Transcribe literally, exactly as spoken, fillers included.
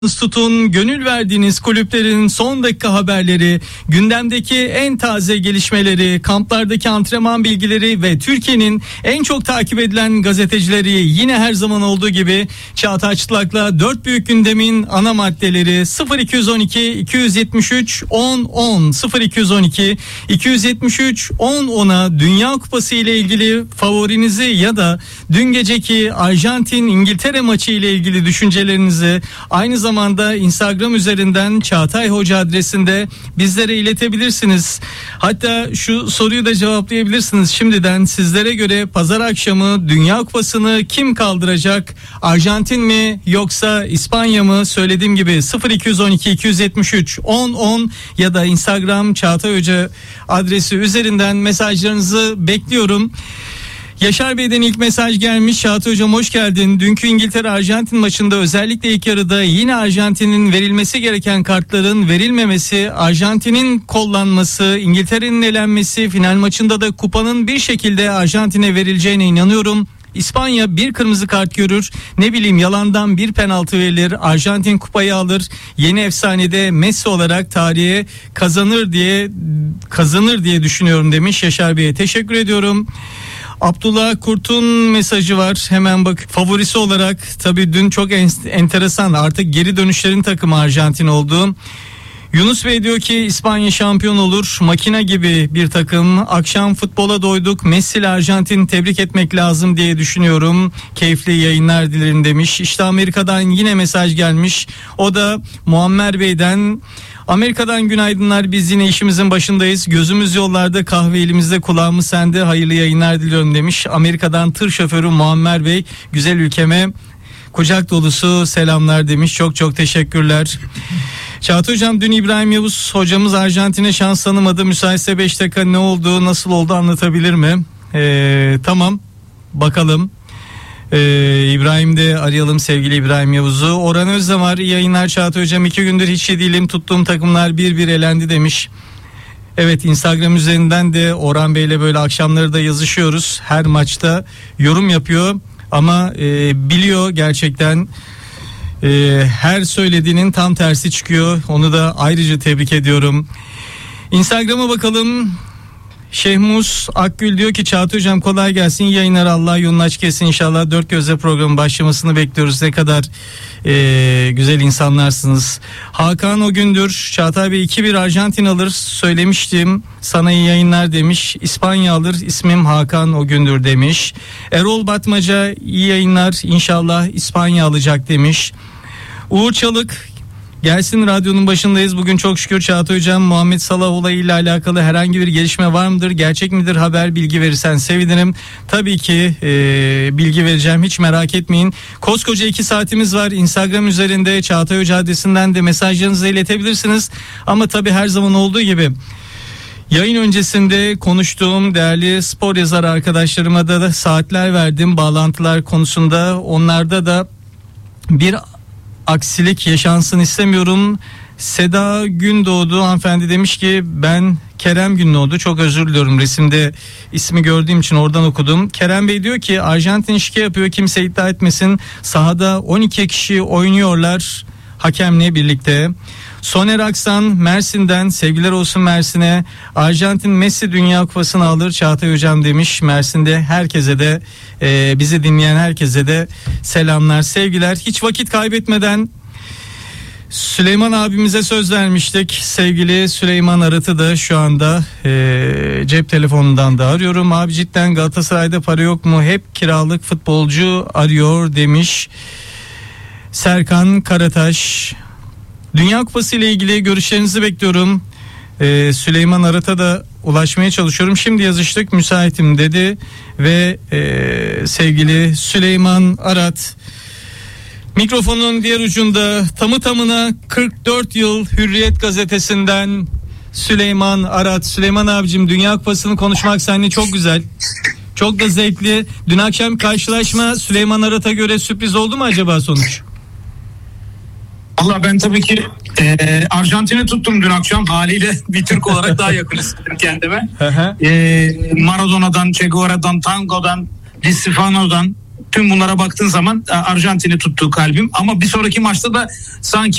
Tutun, gönül verdiğiniz kulüplerin son dakika haberleri, gündemdeki en taze gelişmeleri, kamplardaki antrenman bilgileri ve Türkiye'nin en çok takip edilen gazetecileri yine her zaman olduğu gibi Çağatay Çıtlak'la dört büyük gündemin ana maddeleri sıfır iki on iki iki yetmiş üç on on sıfır iki on iki iki yetmiş üç on ona Dünya Kupası ile ilgili favorinizi ya da dün geceki Arjantin İngiltere maçı ile ilgili düşüncelerinizi aynı zamanda zamanda Instagram üzerinden Çağatay Hoca adresinde bizlere iletebilirsiniz. Hatta şu soruyu da cevaplayabilirsiniz şimdiden. Sizlere göre pazar akşamı Dünya Kupası'nı kim kaldıracak? Arjantin mi yoksa İspanya mı? Söylediğim gibi sıfır iki on iki iki yetmiş üç on on ya da Instagram Çağatay Hoca adresi üzerinden mesajlarınızı bekliyorum. Yaşar Bey'den ilk mesaj gelmiş. Çağatay Hocam hoş geldin. Dünkü İngiltere-Arjantin maçında özellikle ilk yarıda yine Arjantin'in verilmesi gereken kartların verilmemesi, Arjantin'in kollanması, İngiltere'nin elenmesi, final maçında da kupanın bir şekilde Arjantin'e verileceğine inanıyorum. İspanya bir kırmızı kart görür, ne bileyim yalandan bir penaltı verilir, Arjantin kupayı alır, yeni efsanede Messi olarak tarihe kazanır diye kazanır diye düşünüyorum demiş Yaşar Bey'e. Teşekkür ediyorum. Abdullah Kurt'un mesajı var. Hemen bak, favorisi olarak tabii dün çok enteresan, artık geri dönüşlerin takımı Arjantin oldu. Yunus Bey diyor ki İspanya şampiyon olur, makine gibi bir takım, akşam futbola doyduk, Messi ile Arjantin tebrik etmek lazım diye düşünüyorum, keyifli yayınlar dilerim demiş. İşte Amerika'dan yine mesaj gelmiş, o da Muammer Bey'den. Amerika'dan günaydınlar, biz yine işimizin başındayız, gözümüz yollarda, kahve elimizde, kulağımız sende, hayırlı yayınlar diliyorum demiş. Amerika'dan tır şoförü Muammer Bey, güzel ülkeme kucak dolusu selamlar demiş. Çok çok teşekkürler. Çağatay Hocam, dün İbrahim Yavuz hocamız Arjantin'e şans tanımadı, müsaitse beş dakika ne oldu, nasıl oldu anlatabilir mi? Ee, tamam bakalım. Ee, İbrahim de arayalım, sevgili İbrahim Yavuz'u. Orhan Özdemir, iyi yayınlar Çağatay Hocam, iki gündür hiç iyi değilim, tuttuğum takımlar bir bir elendi demiş. Evet, Instagram üzerinden de Orhan Bey'le böyle akşamları da yazışıyoruz, her maçta yorum yapıyor ama e, biliyor gerçekten, e, her söylediğinin tam tersi çıkıyor, onu da ayrıca tebrik ediyorum. Instagram'a bakalım. Şehmus Akgül diyor ki Çağatay Hocam kolay gelsin, yayınlar, Allah yolunu açık etsin inşallah, dört gözle programın başlamasını bekliyoruz, ne kadar e, güzel insanlarsınız. Hakan o gündür Çağatay Bey iki bir Arjantin alır söylemiştim, sana iyi yayınlar demiş. İspanya alır, ismim Hakan o gündür demiş. Erol Batmaca iyi yayınlar, inşallah İspanya alacak demiş. Uğur Çalık, gelsin radyonun başındayız bugün çok şükür Çağatay Hocam, Muhammed Salah olayıyla alakalı herhangi bir gelişme var mıdır, gerçek midir, haber bilgi verirsen sevinirim. Tabii ki e, bilgi vereceğim, hiç merak etmeyin. Koskoca iki saatimiz var. Instagram üzerinde Çağatay Hoca adresinden de mesajlarınızı iletebilirsiniz ama tabii her zaman olduğu gibi yayın öncesinde konuştuğum değerli spor yazarı arkadaşlarıma da, da saatler verdim bağlantılar konusunda, onlarda da bir aksilik yaşansın istemiyorum. Seda Gündoğdu hanımefendi demiş ki ben Kerem Gündoğdu, çok özür diliyorum, resimde ismi gördüğüm için oradan okudum. Kerem Bey diyor ki Arjantin şike yapıyor, kimse iddia etmesin, sahada on iki kişi oynuyorlar hakemle birlikte. Soner Aksan Mersin'den, sevgiler olsun Mersin'e, Arjantin Messi Dünya Kupası'nı alır Çağatay Hocam demiş. Mersin'de herkese de e, bizi dinleyen herkese de selamlar, sevgiler. Hiç vakit kaybetmeden Süleyman abimize söz vermiştik, sevgili Süleyman Arat'ı da şu anda e, cep telefonundan da arıyorum. Abi cidden Galatasaray'da para yok mu, hep kiralık futbolcu arıyor demiş Serkan Karataş. Dünya Kupası ile ilgili görüşlerinizi bekliyorum. Ee, Süleyman Arat'a da ulaşmaya çalışıyorum. Şimdi yazıştık, müsaitim dedi ve e, sevgili Süleyman Arat mikrofonun diğer ucunda, tamı tamına kırk dört yıl Hürriyet gazetesinden Süleyman Arat. Süleyman abicim, Dünya Kupası'nı konuşmak seninle çok güzel, çok da zevkli. Dün akşam karşılaşma Süleyman Arat'a göre sürpriz oldu mu acaba sonuç? Valla ben tabii ki e, Arjantin'i tuttum dün akşam, haliyle bir Türk olarak daha yakın istedim kendime. e, Maradona'dan, Che Guevara'dan, Tango'dan, Di Stefano'dan Tüm bunlara baktığın zaman Arjantin'i tuttu kalbim. Ama bir sonraki maçta da sanki